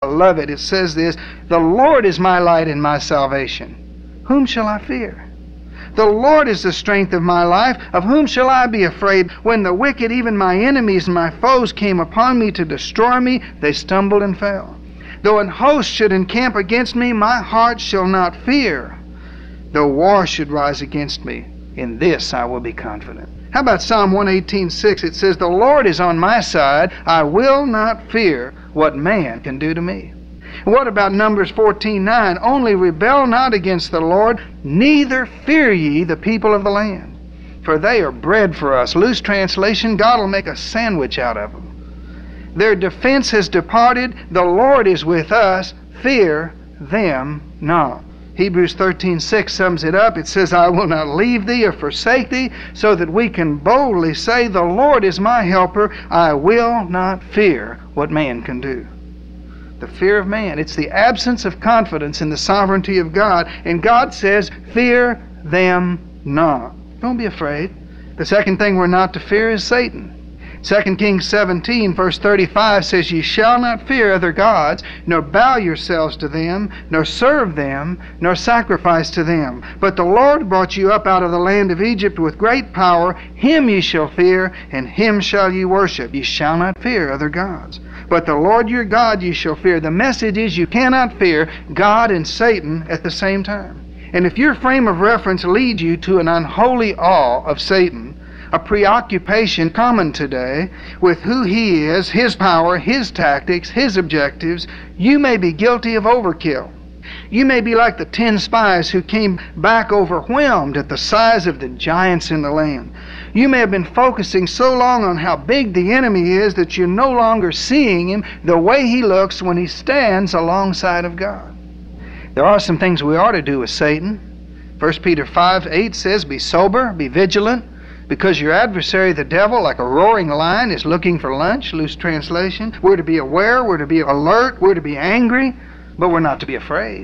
love it. It says this, "The Lord is my light and my salvation. Whom shall I fear? The Lord is the strength of my life. Of whom shall I be afraid? When the wicked, even my enemies and my foes, came upon me to destroy me, they stumbled and fell. Though an host should encamp against me, my heart shall not fear. Though war should rise against me, in this I will be confident." How about Psalm 118:6? It says, "The Lord is on my side. I will not fear what man can do to me." What about Numbers 14:9? "Only rebel not against the Lord, neither fear ye the people of the land. For they are bread for us." Loose translation, God will make a sandwich out of them. Their defense has departed. The Lord is with us. Fear them not. Hebrews 13:6 sums it up. It says, "I will not leave thee or forsake thee," so that we can boldly say, "The Lord is my helper. I will not fear what man can do." The fear of man. It's the absence of confidence in the sovereignty of God. And God says, "Fear them not." Don't be afraid. The second thing we're not to fear is Satan. 2 Kings 17, verse 35 says, "Ye shall not fear other gods, nor bow yourselves to them, nor serve them, nor sacrifice to them. But the Lord brought you up out of the land of Egypt with great power. Him ye shall fear, and him shall ye worship. Ye shall not fear other gods. But the Lord your God ye shall fear." The message is you cannot fear God and Satan at the same time. And if your frame of reference leads you to an unholy awe of Satan, a preoccupation common today with who he is, his power, his tactics, his objectives, you may be guilty of overkill. You may be like the 10 spies who came back overwhelmed at the size of the giants in the land. You may have been focusing so long on how big the enemy is that you're no longer seeing him the way he looks when he stands alongside of God. There are some things we ought to do with Satan. 1 Peter 5:8 says, "Be sober, be vigilant, because your adversary, the devil, like a roaring lion, is looking for lunch." Loose translation. We're to be aware, we're to be alert, we're to be angry, but we're not to be afraid.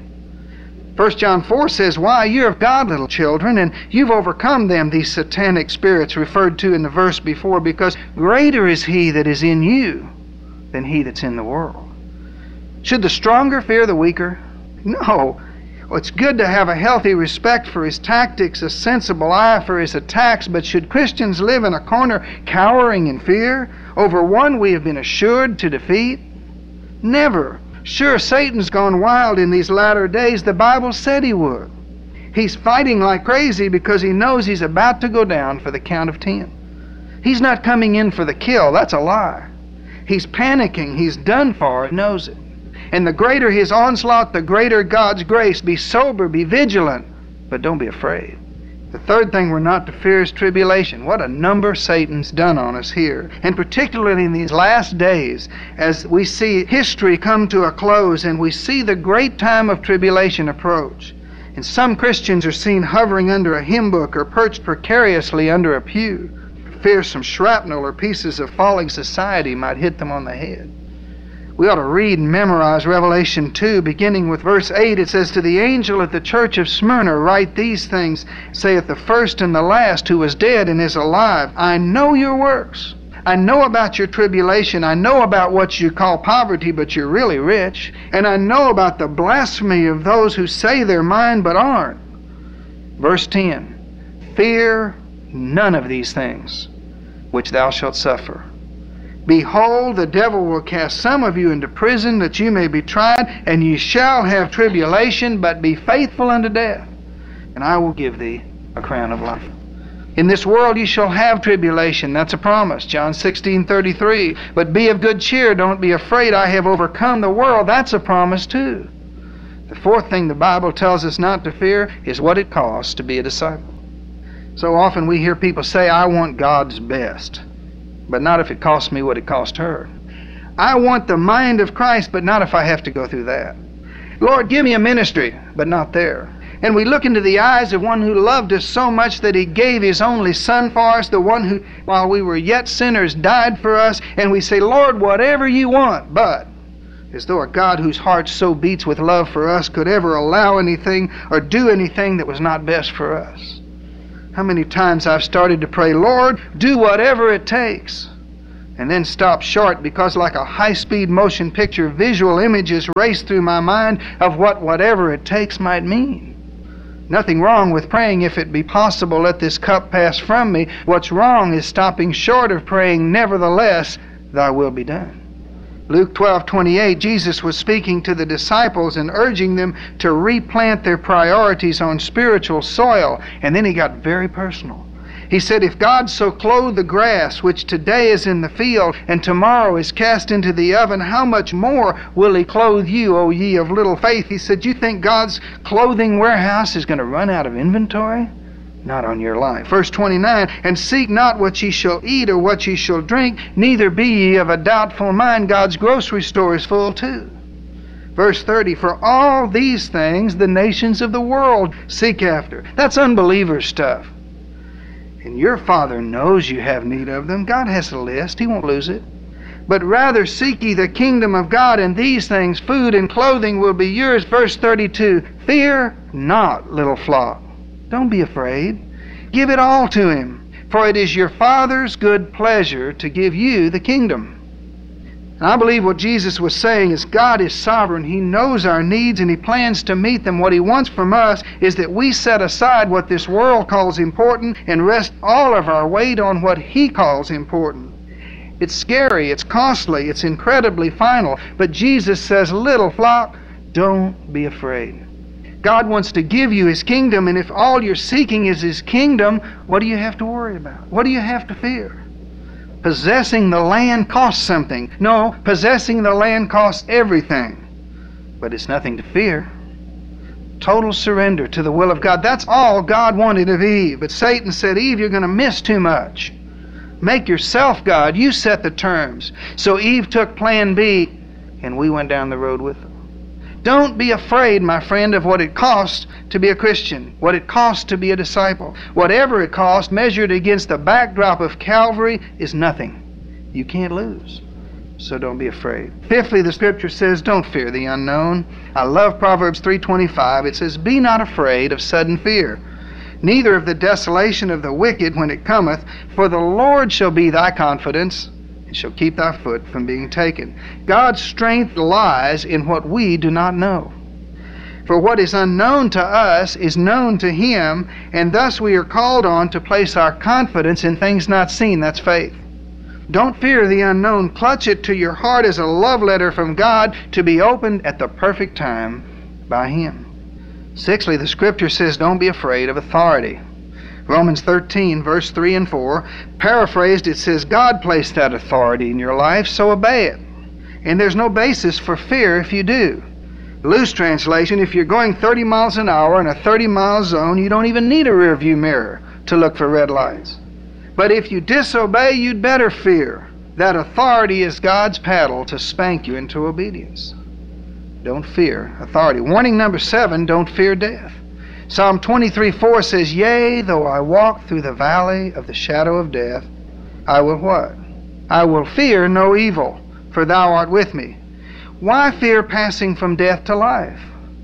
1 John 4 says, "Why, you're of God, little children, and you've overcome them," these satanic spirits referred to in the verse before, "because greater is he that is in you than he that's in the world." Should the stronger fear the weaker? No. Well, it's good to have a healthy respect for his tactics, a sensible eye for his attacks, but should Christians live in a corner cowering in fear over one we have been assured to defeat? Never. Sure, Satan's gone wild in these latter days. The Bible said he would. He's fighting like crazy because he knows he's about to go down for the count of 10. He's not coming in for the kill. That's a lie. He's panicking. He's done for. He knows it. And the greater his onslaught, the greater God's grace. Be sober, be vigilant, but don't be afraid. The third thing we're not to fear is tribulation. What a number Satan's done on us here. And particularly in these last days, as we see history come to a close and we see the great time of tribulation approach. And some Christians are seen hovering under a hymn book or perched precariously under a pew. Fear some shrapnel or pieces of falling society might hit them on the head. We ought to read and memorize Revelation 2, beginning with verse 8. It says, "To the angel at the church of Smyrna write these things, saith the first and the last, who was dead and is alive. I know your works. I know about your tribulation. I know about what you call poverty, but you're really rich. And I know about the blasphemy of those who say they're mine, but aren't." Verse 10, "Fear none of these things which thou shalt suffer. Behold, the devil will cast some of you into prison, that you may be tried, and ye shall have tribulation, but be faithful unto death, and I will give thee a crown of life." In this world ye shall have tribulation. That's a promise. John 16:33. "But be of good cheer. Don't be afraid. I have overcome the world." That's a promise too. The fourth thing the Bible tells us not to fear is what it costs to be a disciple. So often we hear people say, "I want God's best, but not if it costs me what it cost her. I want the mind of Christ, but not if I have to go through that. Lord, give me a ministry, but not there." And we look into the eyes of one who loved us so much that he gave his only son for us, the one who, while we were yet sinners, died for us, and we say, "Lord, whatever you want," but as though a God whose heart so beats with love for us could ever allow anything or do anything that was not best for us. How many times I've started to pray, "Lord, do whatever it takes." and then stop short because like a high-speed motion picture, visual images race through my mind of what whatever it takes might mean. Nothing wrong with praying, if it be possible, let this cup pass from me. What's wrong is stopping short of praying, nevertheless, thy will be done. Luke 12:28, Jesus was speaking to the disciples and urging them to replant their priorities on spiritual soil. And then he got very personal. He said, if God so clothe the grass, which today is in the field and tomorrow is cast into the oven, how much more will he clothe you, O ye of little faith? He said, you think God's clothing warehouse is going to run out of inventory? Not on your life. Verse 29, and seek not what ye shall eat or what ye shall drink, neither be ye of a doubtful mind. God's grocery store is full too. Verse 30, for all these things the nations of the world seek after. That's unbeliever stuff. And your Father knows you have need of them. God has a list. He won't lose it. But rather seek ye the kingdom of God, and these things, food and clothing, will be yours. Verse 32, fear not, little flock. Don't be afraid. Give it all to him, for it is your Father's good pleasure to give you the kingdom. And I believe what Jesus was saying is God is sovereign. He knows our needs and he plans to meet them. What he wants from us is that we set aside what this world calls important and rest all of our weight on what he calls important. It's scary, it's costly, it's incredibly final. But Jesus says, little flock, don't be afraid. God wants to give you his kingdom, and if all you're seeking is his kingdom, what do you have to worry about? What do you have to fear? Possessing the land costs something. No, possessing the land costs everything. But it's nothing to fear. Total surrender to the will of God. That's all God wanted of Eve. But Satan said, Eve, you're going to miss too much. Make yourself God. You set the terms. So Eve took plan B, and we went down the road with them. Don't be afraid, my friend, of what it costs to be a Christian, what it costs to be a disciple. Whatever it costs, measured against the backdrop of Calvary, is nothing. You can't lose. So don't be afraid. Fifthly, the Scripture says, don't fear the unknown. I love Proverbs 3:25. It says, be not afraid of sudden fear, neither of the desolation of the wicked when it cometh, for the Lord shall be thy confidence, and shall keep thy foot from being taken. God's strength lies in what we do not know. For what is unknown to us is known to him, and thus we are called on to place our confidence in things not seen. That's faith. Don't fear the unknown. Clutch it to your heart as a love letter from God to be opened at the perfect time by him. Sixthly, the Scripture says don't be afraid of authority. Romans 13, verse 3 and 4, paraphrased, it says, God placed that authority in your life, so obey it. And there's no basis for fear if you do. Loose translation, if you're going 30 miles an hour in a 30-mile zone, you don't even need a rearview mirror to look for red lights. But if you disobey, you'd better fear. That authority is God's paddle to spank you into obedience. Don't fear authority. Warning number 7, don't fear death. Psalm 23:4 says, yea, though I walk through the valley of the shadow of death, I will what? I will fear no evil, for thou art with me. Why fear passing from death to life?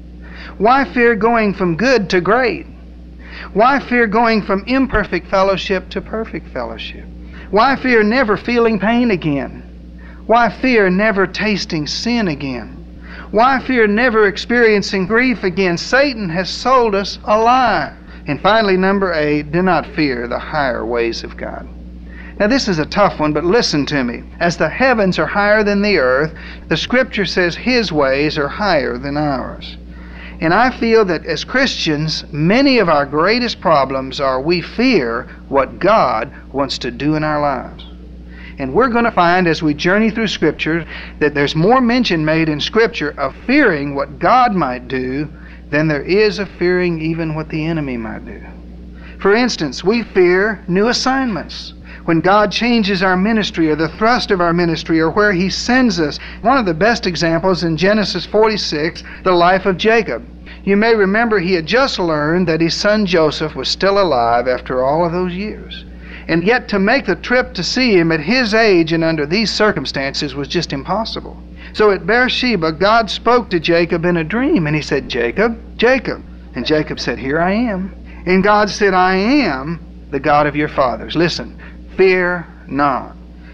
Why fear going from good to great? Why fear going from imperfect fellowship to perfect fellowship? Why fear never feeling pain again? Why fear never tasting sin again? Why fear never experiencing grief again? Satan has sold us a lie. And finally, number 8, do not fear the higher ways of God. Now this is a tough one, but listen to me. As the heavens are higher than the earth, the Scripture says his ways are higher than ours. And I feel that as Christians, many of our greatest problems are we fear what God wants to do in our lives. And we're going to find as we journey through Scripture that there's more mention made in Scripture of fearing what God might do than there is of fearing even what the enemy might do. For instance, we fear new assignments. When God changes our ministry or the thrust of our ministry or where he sends us. One of the best examples in Genesis 46, the life of Jacob. You may remember he had just learned that his son Joseph was still alive after all of those years. And yet to make the trip to see him at his age and under these circumstances was just impossible. So at Beersheba, God spoke to Jacob in a dream, and he said, Jacob, Jacob. And Jacob said, here I am. And God said, I am the God of your fathers. Listen, fear not.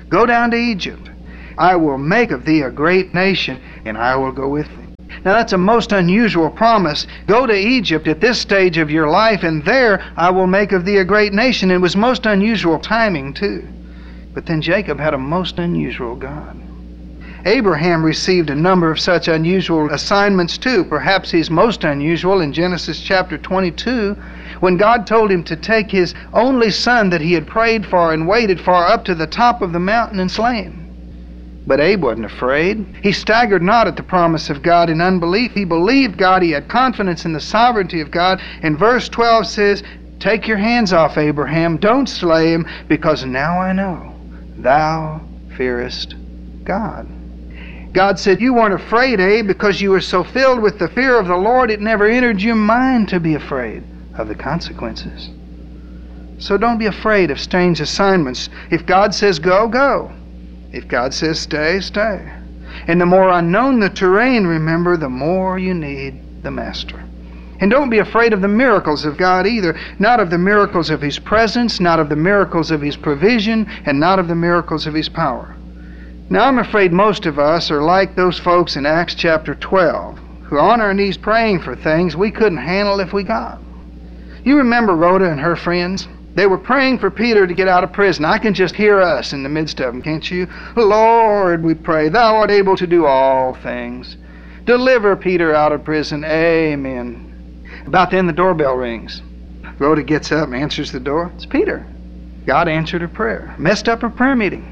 Go down to Egypt. I will make of thee a great nation, and I will go with thee. Now that's a most unusual promise. Go to Egypt at this stage of your life, and there I will make of thee a great nation. It was most unusual timing too. But then Jacob had a most unusual God. Abraham received a number of such unusual assignments too. Perhaps he's most unusual in Genesis chapter 22, when God told him to take his only son that he had prayed for and waited for up to the top of the mountain and slay him. But Abe wasn't afraid. He staggered not at the promise of God in unbelief. He believed God. He had confidence in the sovereignty of God. And verse 12 says, take your hands off Abraham. Don't slay him, because now I know thou fearest God. God said, you weren't afraid, Abe, because you were so filled with the fear of the Lord, it never entered your mind to be afraid of the consequences. So don't be afraid of strange assignments. If God says go, go. If God says stay, stay. And the more unknown the terrain, remember, the more you need the master. And don't be afraid of the miracles of God either. Not of the miracles of His presence, not of the miracles of His provision, and not of the miracles of His power. Now I'm afraid most of us are like those folks in Acts chapter 12, who are on our knees praying for things we couldn't handle if we got. You remember Rhoda and her friends? They were praying for Peter to get out of prison. I can just hear us in the midst of them, can't you? Lord, we pray, thou art able to do all things. Deliver Peter out of prison. Amen. About then the doorbell rings. Rhoda gets up and answers the door. It's Peter. God answered her prayer. Messed up her prayer meeting.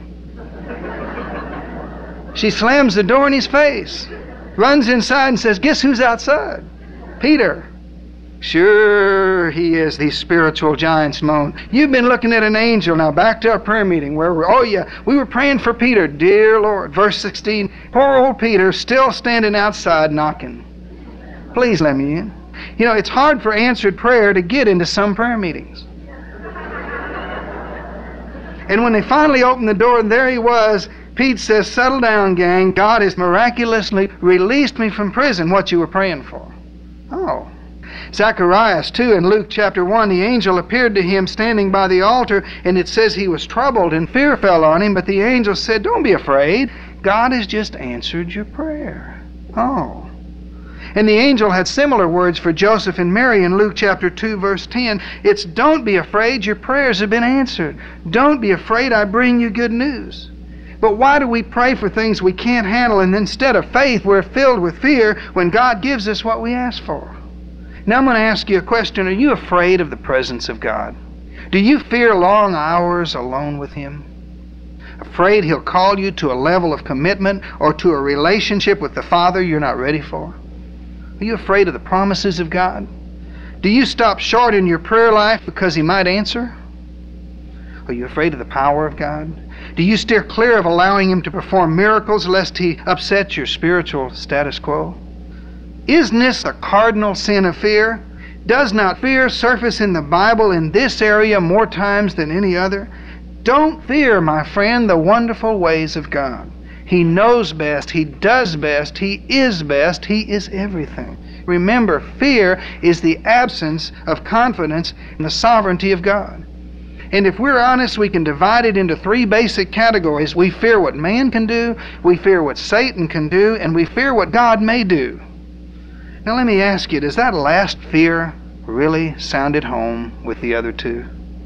She slams the door in his face. Runs inside and says, guess who's outside? Peter. Sure he is, these spiritual giants moan. You've been looking at an angel. Now back to our prayer meeting where we were praying for Peter. Dear Lord. Verse 16, poor old Peter still standing outside knocking. Please let me in. You know, it's hard for answered prayer to get into some prayer meetings. And when they finally opened the door, and there he was, Pete says, settle down, gang. God has miraculously released me from prison. What you were praying for. Oh. Zacharias, too, in Luke chapter 1, the angel appeared to him standing by the altar, and it says he was troubled, and fear fell on him, but the angel said, don't be afraid. God has just answered your prayer. Oh. And the angel had similar words for Joseph and Mary in Luke chapter 2, verse 10. It's don't be afraid, your prayers have been answered. Don't be afraid, I bring you good news. But why do we pray for things we can't handle, and instead of faith we're filled with fear when God gives us what we ask for? Now I'm going to ask you a question. Are you afraid of the presence of God? Do you fear long hours alone with Him? Afraid He'll call you to a level of commitment or to a relationship with the Father you're not ready for? Are you afraid of the promises of God? Do you stop short in your prayer life because He might answer? Are you afraid of the power of God? Do you steer clear of allowing Him to perform miracles lest He upset your spiritual status quo? Isn't this a cardinal sin of fear? Does not fear surface in the Bible in this area more times than any other? Don't fear, my friend, the wonderful ways of God. He knows best. He does best. He is best. He is everything. Remember, fear is the absence of confidence in the sovereignty of God. And if we're honest, we can divide it into three basic categories. We fear what man can do, we fear what Satan can do, and we fear what God may do. Now let me ask you, does that last fear really sound at home with the other two?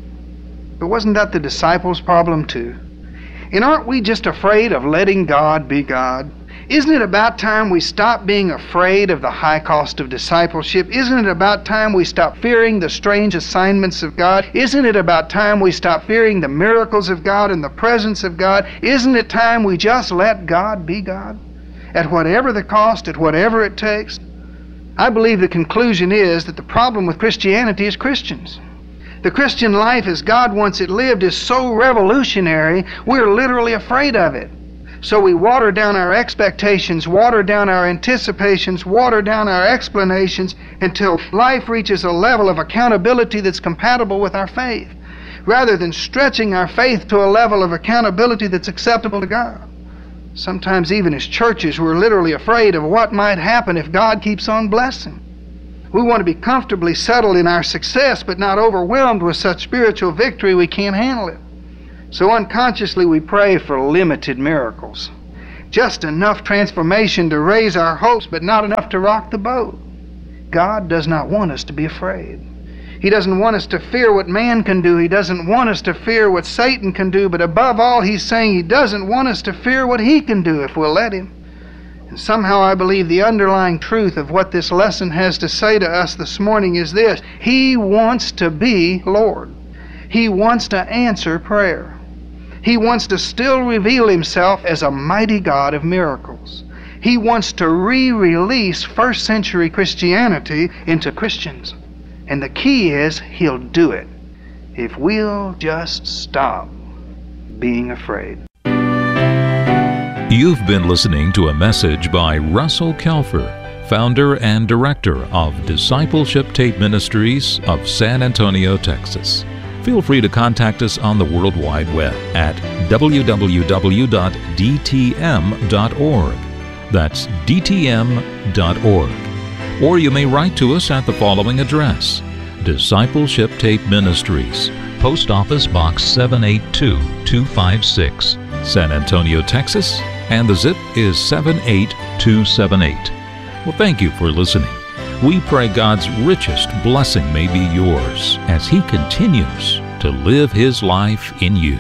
But wasn't that the disciples' problem too? And aren't we just afraid of letting God be God? Isn't it about time we stop being afraid of the high cost of discipleship? Isn't it about time we stop fearing the strange assignments of God? Isn't it about time we stop fearing the miracles of God and the presence of God? Isn't it time we just let God be God? At whatever the cost, at whatever it takes? I believe the conclusion is that the problem with Christianity is Christians. The Christian life as God wants it lived is so revolutionary, we're literally afraid of it. So we water down our expectations, water down our anticipations, water down our explanations until life reaches a level of accountability that's compatible with our faith, rather than stretching our faith to a level of accountability that's acceptable to God. Sometimes even as churches, we're literally afraid of what might happen if God keeps on blessing. We want to be comfortably settled in our success, but not overwhelmed with such spiritual victory we can't handle it. So unconsciously we pray for limited miracles. Just enough transformation to raise our hopes, but not enough to rock the boat. God does not want us to be afraid. He doesn't want us to fear what man can do. He doesn't want us to fear what Satan can do. But above all, He's saying He doesn't want us to fear what He can do if we'll let Him. And somehow I believe the underlying truth of what this lesson has to say to us this morning is this: He wants to be Lord. He wants to answer prayer. He wants to still reveal Himself as a mighty God of miracles. He wants to re-release first century Christianity into Christians. And the key is He'll do it if we'll just stop being afraid. You've been listening to a message by Russell Kelfer, founder and director of Discipleship Tape Ministries of San Antonio, Texas. Feel free to contact us on the World Wide Web at www.dtm.org. That's dtm.org. Or you may write to us at the following address: Discipleship Tape Ministries, Post Office Box 782256, San Antonio, Texas, and the zip is 78278. Well, thank you for listening. We pray God's richest blessing may be yours as He continues to live His life in you.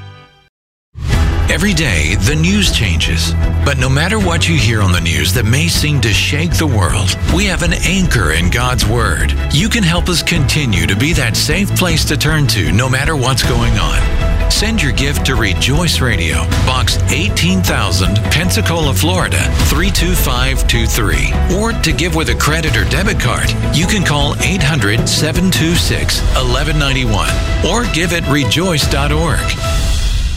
Every day, the news changes. But no matter what you hear on the news that may seem to shake the world, we have an anchor in God's Word. You can help us continue to be that safe place to turn to no matter what's going on. Send your gift to Rejoice Radio, Box 18,000, Pensacola, Florida, 32523. Or to give with a credit or debit card, you can call 800-726-1191 or give at rejoice.org.